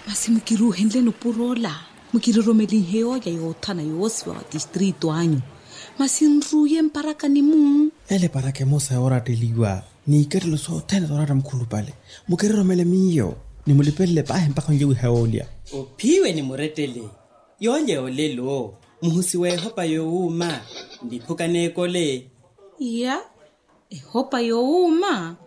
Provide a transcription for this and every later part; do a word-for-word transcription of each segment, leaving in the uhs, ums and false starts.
Masi mukiru hendle no purola. Mukiriro meliheo ya yotana yoswa wa distrito anyo. Masi nruye mparaka ni mu. Ele parake mosa ora teliwa. Ni ikere so tena dorara mkulu pale. Mukiriro mele miyo. Ni mulipele pahe mpaka njewi haolia. Upiwe ni muretele. Yonye olelo. Muhusiwe hopa yo uma. Ndipuka nekole. Ya. E hopa yo uma.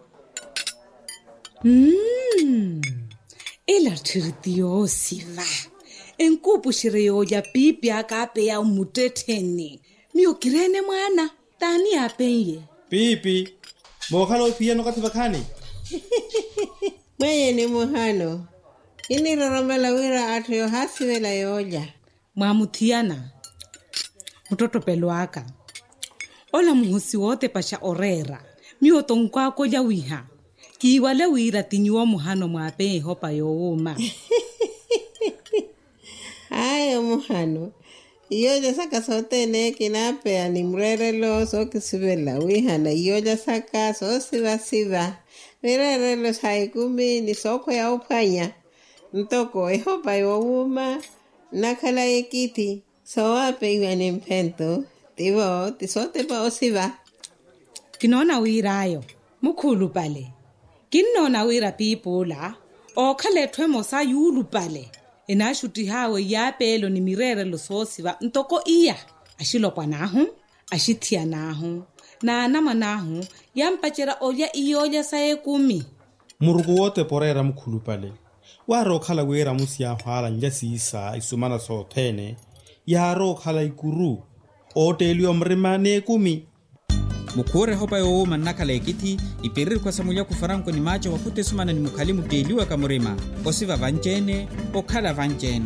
Mmm. Ela tiritiyo siva. Enkupu shireyo ya pipi akape ya umuteteni. Miyo kirene mwana. Tani apenye. Pipi. Mohano pia no kati bakani. Mwenye ni muhano. Ini roromela wira atu yo hasi wela yoja. Mwamutiana. Mtoto peluaka. Ola muhusi wote pasha orera. Miyo tonkwa koja wiha. Kiwale wira tinyuwa muhano mwape hopa yo uma. Ayo muhano. Iyoja saka sote ne kinape animrere lo so kisibela wihana. Iyoja saka so siva siva. Mirere lo saikumi ni soko ya upanya. Ntoko ehopa yo uma. Nakala ekiti. So wape iwa ni mpento. Tivo tisote pa osiva. Kinona wira ayo. Mukulu pale. Kinona wira pipula. O kale twemo sa yulu pale. Ena shuti hawe ya pelo ni mirere lo sosiva. Ntoko iya. Ashilo kwa nahu. Ashitia nahu. Na anama nahu. Yampachera oya iyoja sae kumi. Murugu wote porera mkulu pale. Waro kala wera musi ya hwala njasi isa isumana so tene. Yaro kala ikuru. Ote ilio mrima ne kumi. Mukore hopa yo uma nakala ekiti. Iperiri kwa samulia kufaranko ni macho wakute sumana ni mukalimu deliwa kamurima. Osiva vanjene. Okala vanjene.